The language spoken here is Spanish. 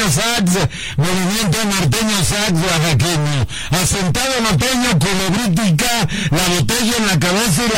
sax, movimiento norteño sax oaxaqueño. Asentado norteño, colobrítica, la botella en la cabeza y la